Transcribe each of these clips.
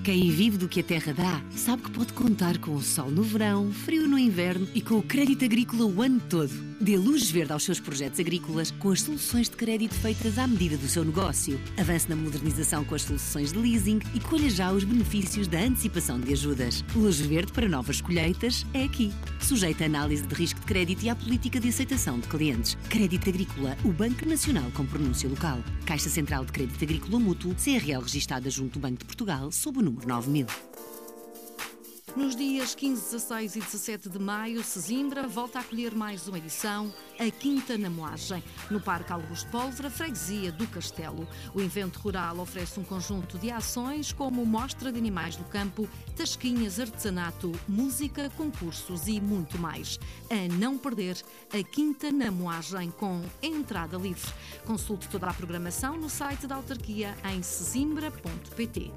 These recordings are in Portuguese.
Quem vive do que a terra dá, sabe que pode contar com o sol no verão, frio no inverno e com o crédito agrícola o ano todo. Dê luz verde aos seus projetos agrícolas com as soluções de crédito feitas à medida do seu negócio. Avance na modernização com as soluções de leasing e colha já os benefícios da antecipação de ajudas. Luz verde para novas colheitas é aqui. Sujeita a análise de risco de crédito e à política de aceitação de clientes. Crédito Agrícola, o Banco Nacional com pronúncia local. Caixa Central de Crédito Agrícola Mútuo, CRL registada junto do Banco de Portugal, sob o número 9000. Nos dias 15, 16 e 17 de maio, Sesimbra volta a acolher mais uma edição, a Quinta na Moagem, no Parque Augusto Pólvora, freguesia do Castelo. O evento rural oferece um conjunto de ações como mostra de animais do campo, tasquinhas, artesanato, música, concursos e muito mais. A não perder, a Quinta na Moagem com entrada livre. Consulte toda a programação no site da autarquia em sesimbra.pt.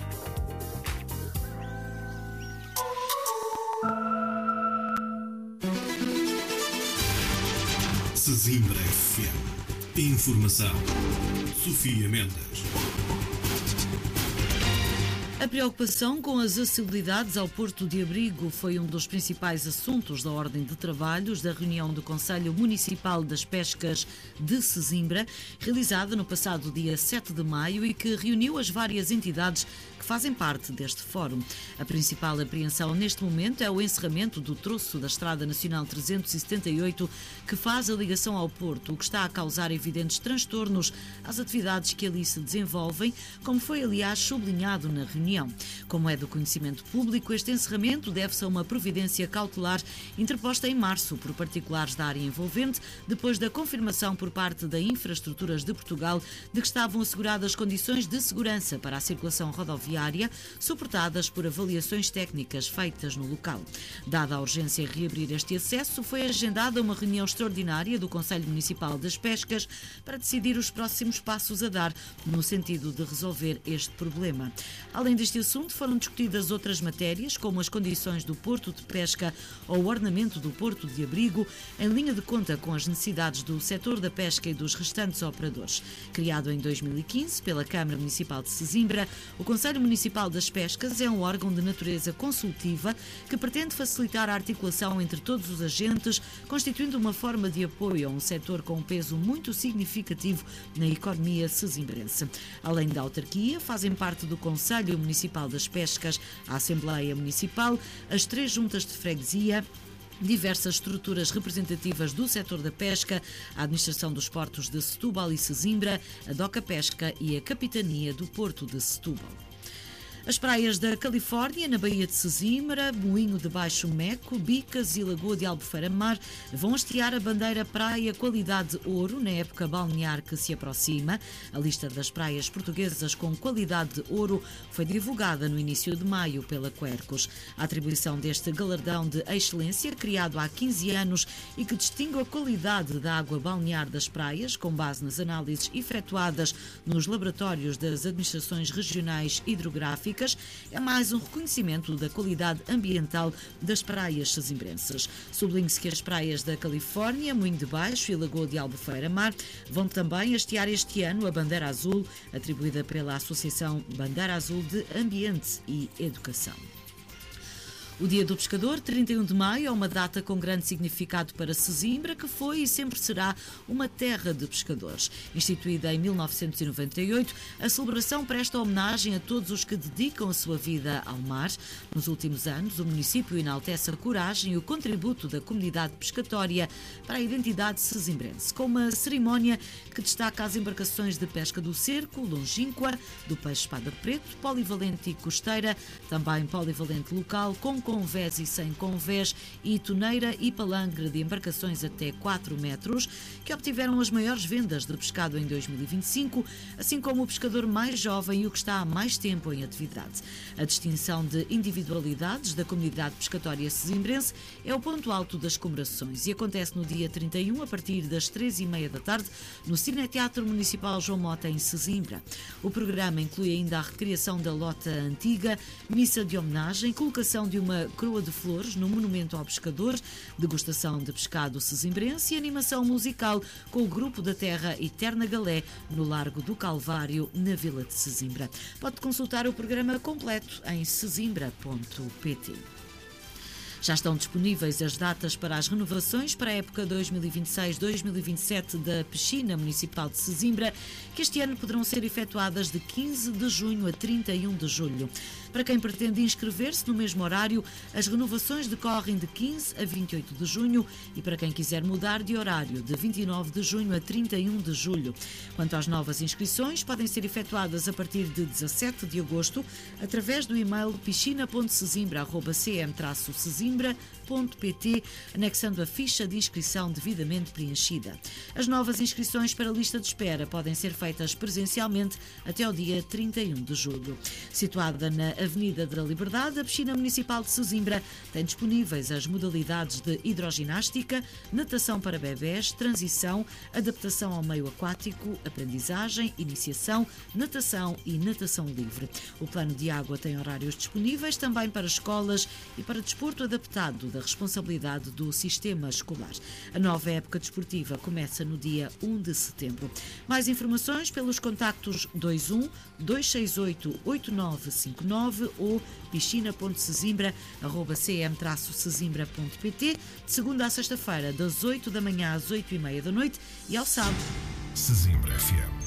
Sesimbra FM. Informação. Sofia Mendes. A preocupação com as acessibilidades ao Porto de Abrigo foi um dos principais assuntos da ordem de trabalhos da reunião do Conselho Municipal das Pescas de Sesimbra, realizada no passado dia 7 de maio e que reuniu as várias entidades que fazem parte deste fórum. A principal apreensão neste momento é o encerramento do troço da Estrada Nacional 378 que faz a ligação ao Porto, o que está a causar evidentes transtornos às atividades que ali se desenvolvem, como foi aliás sublinhado na reunião. Como é do conhecimento público, este encerramento deve-se a uma providência cautelar interposta em março por particulares da área envolvente, depois da confirmação por parte da Infraestruturas de Portugal de que estavam asseguradas condições de segurança para a circulação rodoviária, suportadas por avaliações técnicas feitas no local. Dada a urgência em reabrir este acesso, foi agendada uma reunião extraordinária do Conselho Municipal das Pescas para decidir os próximos passos a dar no sentido de resolver este problema. Além deste assunto, foram discutidas outras matérias, como as condições do Porto de Pesca ou o ornamento do Porto de Abrigo, em linha de conta com as necessidades do setor da pesca e dos restantes operadores. Criado em 2015 pela Câmara Municipal de Sesimbra, o Conselho Municipal das Pescas é um órgão de natureza consultiva que pretende facilitar a articulação entre todos os agentes, constituindo uma forma de apoio a um setor com um peso muito significativo na economia sesimbrense. Além da autarquia, fazem parte do Conselho Municipal das Pescas, a Assembleia Municipal, as 3 juntas de freguesia, diversas estruturas representativas do setor da pesca, a Administração dos Portos de Setúbal e Sesimbra, a Doca Pesca e a Capitania do Porto de Setúbal. As praias da Califórnia, na Baía de Sesimbra, Moinho de Baixo Meco, Bicas e Lagoa de Albufeira Mar vão hastear a bandeira Praia Qualidade Ouro na época balnear que se aproxima. A lista das praias portuguesas com qualidade de ouro foi divulgada no início de maio pela Quercus. A atribuição deste galardão de excelência, criado há 15 anos e que distingue a qualidade da água balnear das praias, com base nas análises efetuadas nos laboratórios das administrações regionais hidrográficas, é mais um reconhecimento da qualidade ambiental das praias sesimbrenses. Sublinhe-se que as praias da Califórnia, Moinho de Baixo e Lagoa de Albufeira Mar vão também hastear este ano a Bandeira Azul, atribuída pela Associação Bandeira Azul de Ambiente e Educação. O Dia do Pescador, 31 de maio, é uma data com grande significado para Sesimbra, que foi e sempre será uma terra de pescadores. Instituída em 1998, a celebração presta homenagem a todos os que dedicam a sua vida ao mar. Nos últimos anos, o município enaltece a coragem e o contributo da comunidade pescatória para a identidade sesimbrense, com uma cerimónia que destaca as embarcações de pesca do cerco, longínqua, do peixe-espada preto, polivalente e costeira, também polivalente local, com convés e sem convés, e toneira e palangre de embarcações até 4 metros, que obtiveram as maiores vendas de pescado em 2025, assim como o pescador mais jovem e o que está há mais tempo em atividade. A distinção de individualidades da comunidade pescatória sesimbrense é o ponto alto das comemorações e acontece no dia 31, a partir das 3h30 da tarde, no Cineteatro Municipal João Mota, em Sesimbra. O programa inclui ainda a recriação da lota antiga, missa de homenagem, colocação de uma uma coroa de flores no Monumento ao Pescador, degustação de pescado sesimbrense e animação musical com o Grupo da Terra Eterna Galé no Largo do Calvário, na Vila de Sesimbra. Pode consultar o programa completo em sesimbra.pt. Já estão disponíveis as datas para as renovações para a época 2026-2027 da Piscina Municipal de Sesimbra, que este ano poderão ser efetuadas de 15 de junho a 31 de julho. Para quem pretende inscrever-se no mesmo horário, as renovações decorrem de 15 a 28 de junho e para quem quiser mudar de horário, de 29 de junho a 31 de julho. Quanto às novas inscrições, podem ser efetuadas a partir de 17 de agosto através do e-mail piscina.sesimbra@cm-sesimbra.pt, anexando a ficha de inscrição devidamente preenchida. As novas inscrições para a lista de espera podem ser feitas presencialmente até ao dia 31 de julho. Situada na Avenida da Liberdade, a Piscina Municipal de Sesimbra tem disponíveis as modalidades de hidroginástica, natação para bebés, transição, adaptação ao meio aquático, aprendizagem, iniciação, natação e natação livre. O plano de água tem horários disponíveis também para escolas e para desporto adaptado da responsabilidade do sistema escolar. A nova época desportiva começa no dia 1 de setembro. Mais informações pelos contactos 21 268 8959 ou piscina.sesimbra@cm-sesimbra.pt, de segunda a sexta-feira, das 8 da manhã às 8h30 da noite e ao sábado. Sesimbra FM.